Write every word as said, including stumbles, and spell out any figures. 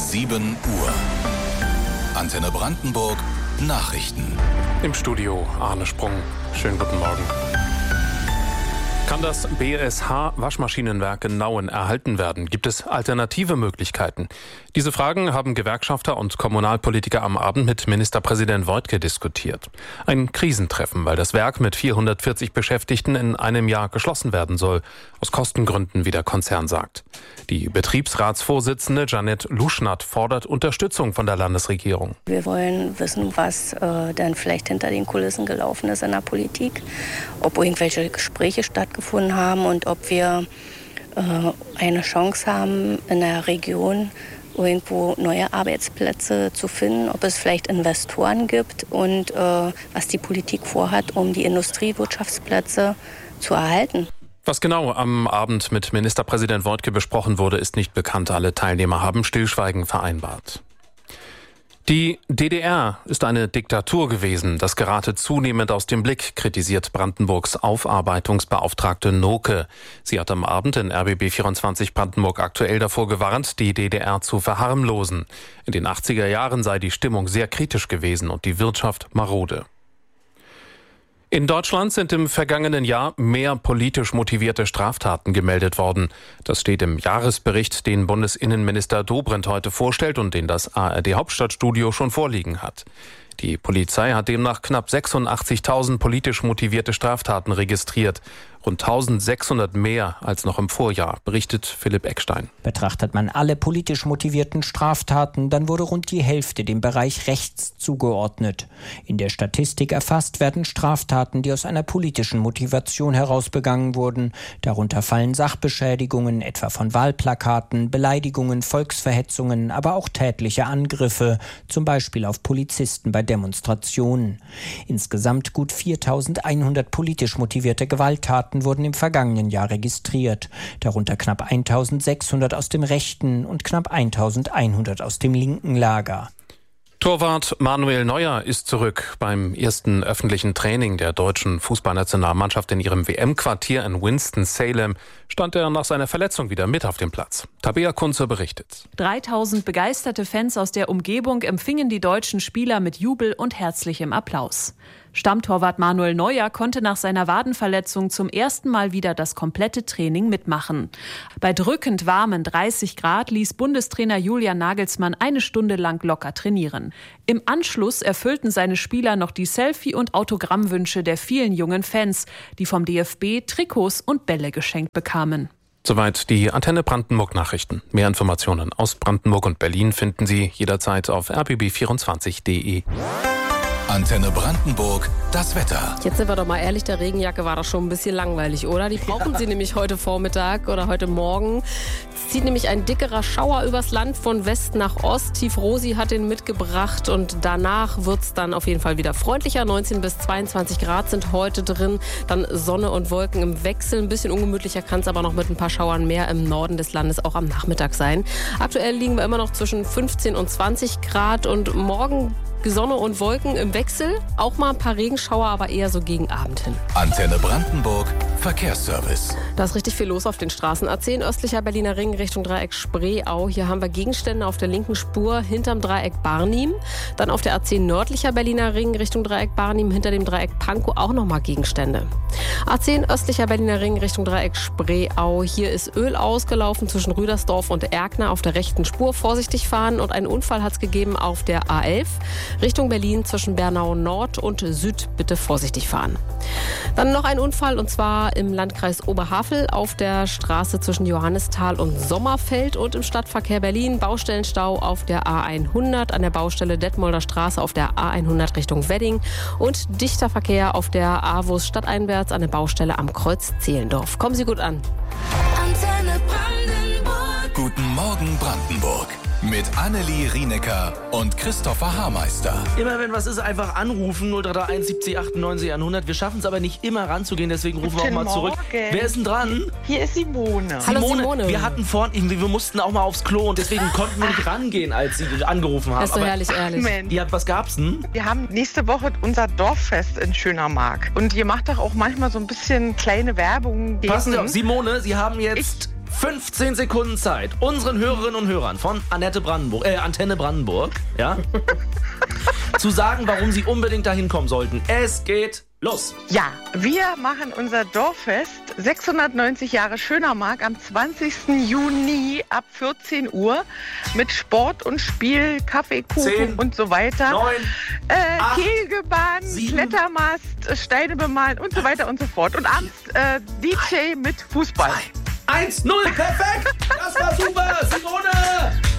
sieben Uhr. Antenne Brandenburg Nachrichten. Im Studio Arne Sprung. Schönen guten Morgen. Kann das B S H-Waschmaschinenwerk in Nauen erhalten werden? Gibt es alternative Möglichkeiten? Diese Fragen haben Gewerkschafter und Kommunalpolitiker am Abend mit Ministerpräsident Woidke diskutiert. Ein Krisentreffen, weil das Werk mit vierhundertvierzig Beschäftigten in einem Jahr geschlossen werden soll. Aus Kostengründen, wie der Konzern sagt. Die Betriebsratsvorsitzende Janette Luschnatt fordert Unterstützung von der Landesregierung. Wir wollen wissen, was äh, dann vielleicht hinter den Kulissen gelaufen ist in der Politik. Ob irgendwelche Gespräche stattgefunden haben und ob wir äh, eine Chance haben, in der Region irgendwo neue Arbeitsplätze zu finden, ob es vielleicht Investoren gibt und äh, was die Politik vorhat, um die Industriewirtschaftsplätze zu erhalten. Was genau am Abend mit Ministerpräsident Woidke besprochen wurde, ist nicht bekannt. Alle Teilnehmer haben Stillschweigen vereinbart. Die D D R ist eine Diktatur gewesen. Das gerate zunehmend aus dem Blick, kritisiert Brandenburgs Aufarbeitungsbeauftragte Noke. Sie hat am Abend in R B B vierundzwanzig Brandenburg aktuell davor gewarnt, die D D R zu verharmlosen. In den achtziger Jahren sei die Stimmung sehr kritisch gewesen und die Wirtschaft marode. In Deutschland sind im vergangenen Jahr mehr politisch motivierte Straftaten gemeldet worden. Das steht im Jahresbericht, den Bundesinnenminister Dobrindt heute vorstellt und den das A R D-Hauptstadtstudio schon vorliegen hat. Die Polizei hat demnach knapp sechsundachtzigtausend politisch motivierte Straftaten registriert. Rund eintausendsechshundert mehr als noch im Vorjahr, berichtet Philipp Eckstein. Betrachtet man alle politisch motivierten Straftaten, dann wurde rund die Hälfte dem Bereich rechts zugeordnet. In der Statistik erfasst werden Straftaten, die aus einer politischen Motivation heraus begangen wurden. Darunter fallen Sachbeschädigungen, etwa von Wahlplakaten, Beleidigungen, Volksverhetzungen, aber auch tätliche Angriffe, zum Beispiel auf Polizisten bei Demonstrationen. Insgesamt gut viertausendeinhundert politisch motivierte Gewalttaten wurden im vergangenen Jahr registriert, darunter knapp eintausendsechshundert aus dem rechten und knapp eintausendeinhundert aus dem linken Lager. Torwart Manuel Neuer ist zurück. Beim ersten öffentlichen Training der deutschen Fußballnationalmannschaft in ihrem W M-Quartier in Winston-Salem stand er nach seiner Verletzung wieder mit auf dem Platz. Tabea Kunze berichtet. dreitausend begeisterte Fans aus der Umgebung empfingen die deutschen Spieler mit Jubel und herzlichem Applaus. Stammtorwart Manuel Neuer konnte nach seiner Wadenverletzung zum ersten Mal wieder das komplette Training mitmachen. Bei drückend warmen dreißig Grad ließ Bundestrainer Julian Nagelsmann eine Stunde lang locker trainieren. Im Anschluss erfüllten seine Spieler noch die Selfie- und Autogrammwünsche der vielen jungen Fans, die vom D F B Trikots und Bälle geschenkt bekamen. Soweit die Antenne Brandenburg Nachrichten. Mehr Informationen aus Brandenburg und Berlin finden Sie jederzeit auf r b b vierundzwanzig punkt d e. Antenne Brandenburg, das Wetter. Jetzt sind wir doch mal ehrlich, der Regenjacke war doch schon ein bisschen langweilig, oder? Die brauchen ja. Sie nämlich heute Vormittag oder heute Morgen. Es zieht nämlich ein dickerer Schauer übers Land von West nach Ost. Tief Rosi hat den mitgebracht und danach wird es dann auf jeden Fall wieder freundlicher. neunzehn bis zweiundzwanzig Grad sind heute drin. Dann Sonne und Wolken im Wechsel. Ein bisschen ungemütlicher kann es aber noch mit ein paar Schauern mehr im Norden des Landes auch am Nachmittag sein. Aktuell liegen wir immer noch zwischen fünfzehn und zwanzig Grad und morgen Sonne und Wolken im Wechsel, auch mal ein paar Regenschauer, aber eher so gegen Abend hin. Antenne Brandenburg, Verkehrsservice. Da ist richtig viel los auf den Straßen. A zehn östlicher Berliner Ring Richtung Dreieck Spreeau. Hier haben wir Gegenstände auf der linken Spur hinterm Dreieck Barnim. Dann auf der A zehn nördlicher Berliner Ring Richtung Dreieck Barnim, hinter dem Dreieck Pankow auch nochmal Gegenstände. A zehn östlicher Berliner Ring Richtung Dreieck Spreeau. Hier ist Öl ausgelaufen zwischen Rüdersdorf und Erkner auf der rechten Spur. Vorsichtig fahren und einen Unfall hat es gegeben auf der A elf. Richtung Berlin zwischen Bernau Nord und Süd bitte vorsichtig fahren. Dann noch ein Unfall und zwar im Landkreis Oberhavel auf der Straße zwischen Johannisthal und Sommerfeld und im Stadtverkehr Berlin Baustellenstau auf der A hundert, an der Baustelle Detmolder Straße auf der A hundert Richtung Wedding und dichter Verkehr auf der A W U S stadteinwärts an der Baustelle am Kreuz Zehlendorf. Kommen Sie gut an. Antenne Brandenburg. Guten Morgen Brandenburg. Mit Annelie Rienecker und Christopher Haarmeister. Immer wenn was ist, einfach anrufen. null drei drei eins siebzig achtundneunzig hundert. Wir schaffen es aber nicht immer ranzugehen, deswegen rufen wir auch mal zurück. Wer ist denn dran? Hier ist Simone. Simone. Hallo Simone. Wir hatten vorhin, wir mussten auch mal aufs Klo und deswegen konnten wir nicht rangehen, als sie angerufen haben. Das ist so aber herrlich ehrlich. Mensch. Ja, was gab's denn? Wir haben nächste Woche unser Dorffest in Schönermark. Und ihr macht doch auch manchmal so ein bisschen kleine Werbung. Passen Sie auf, Simone, Sie haben jetzt fünfzehn Sekunden Zeit, unseren Hörerinnen und Hörern von Annette Brandenburg, äh, Antenne Brandenburg, ja, zu sagen, warum sie unbedingt dahin kommen sollten. Es geht los. Ja, wir machen unser Dorffest sechshundertneunzig Jahre Schönermark am zwanzigsten Juni ab vierzehn Uhr mit Sport und Spiel, Kaffee, Kuchen zehn, und so weiter. neun, äh, acht, Kegelbahn, sieben, Klettermast, Steine bemalen und so weiter und so fort. Und abends äh, D J mit Fußball. eins null, perfekt! Das war super! Simone!